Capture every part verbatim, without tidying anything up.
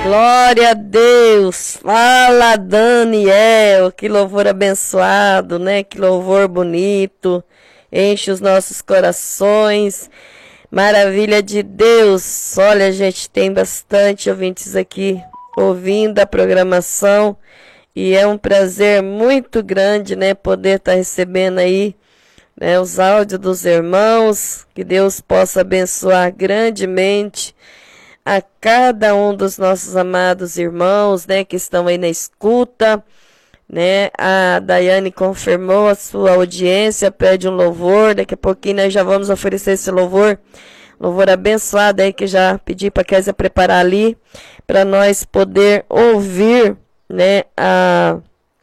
Glória a Deus. Fala, Daniel. Que louvor abençoado, né? Que louvor bonito. Enche os nossos corações. Maravilha de Deus. Olha, gente, tem bastante ouvintes aqui ouvindo a programação. E é um prazer muito grande, né? Poder estar recebendo aí, né, os áudios dos irmãos. Que Deus possa abençoar grandemente a cada um dos nossos amados irmãos, né, que estão aí na escuta, né? A Daiane confirmou a sua audiência, pede um louvor, daqui a pouquinho nós já vamos oferecer esse louvor, louvor abençoado aí que já pedi para a Kézia preparar ali, para nós poder ouvir, né, a,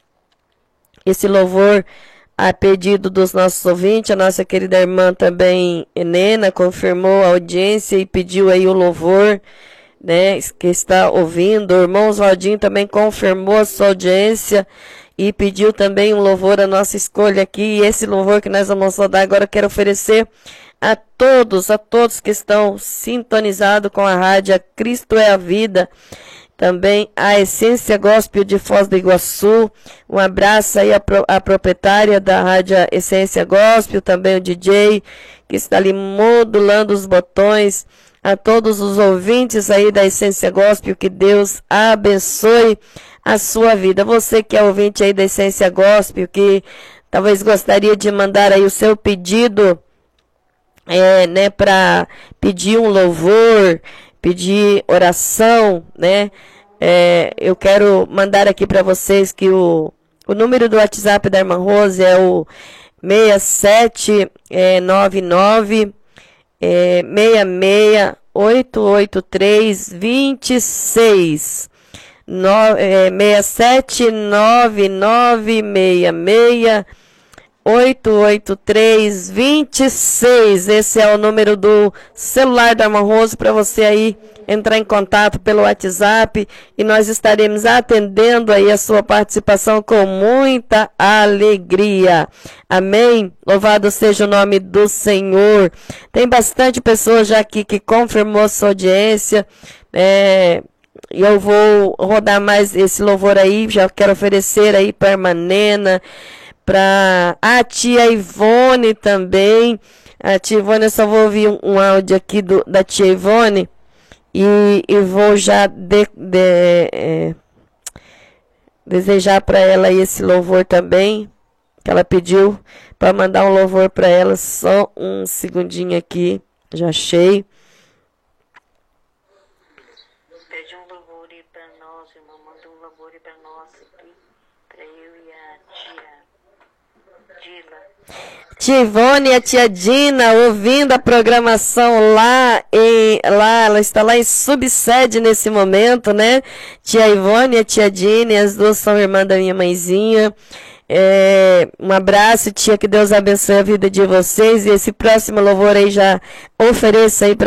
esse louvor a pedido dos nossos ouvintes. A nossa querida irmã também, Helena, confirmou a audiência e pediu aí o louvor, né, que está ouvindo. O irmão Oswaldinho também confirmou a sua audiência e pediu também um louvor, a nossa escolha aqui. E esse louvor que nós vamos dar agora, eu quero oferecer a todos, a todos que estão sintonizados com a rádio a Cristo é a Vida. Também a Essência Gospel de Foz do Iguaçu. Um abraço aí à, pro, à proprietária da rádio Essência Gospel, também o D J, que está ali modulando os botões. A todos os ouvintes aí da Essência Gospel, que Deus abençoe a sua vida. Você que é ouvinte aí da Essência Gospel, que talvez gostaria de mandar aí o seu pedido, é, né, para pedir um louvor, pedir oração, né? É, eu quero mandar aqui para vocês que o, o número do WhatsApp da irmã Rose é o seis sete nove nove é, seis seis oito oito três dois seis. No, é, seis sete nove nove seis seis oito oito três dois seis. Esse é o número do celular da irmã Rose para você aí entrar em contato pelo WhatsApp e nós estaremos atendendo aí a sua participação com muita alegria. Amém? Louvado seja o nome do Senhor. Tem bastante pessoas já aqui que confirmou sua audiência. É, e eu vou rodar mais esse louvor aí. Já quero oferecer aí para a irmã Nena, para a tia Ivone também. A tia Ivone, eu só vou ouvir um, um áudio aqui do, da tia Ivone e, e vou já de, de, é, desejar para ela esse louvor também, que ela pediu para mandar um louvor para ela. Só um segundinho aqui, já achei. Pede um louvor aí para nós, irmão. Manda um louvor aí para nós aqui, para eu e a tia Dila. Tia Ivone e a tia Dina ouvindo a programação lá em, lá, ela está lá em subsede nesse momento, né? Tia Ivone e a tia Dina, as duas são irmãs da minha mãezinha. É, um abraço, tia, que Deus abençoe a vida de vocês. E esse próximo louvor aí já ofereça aí para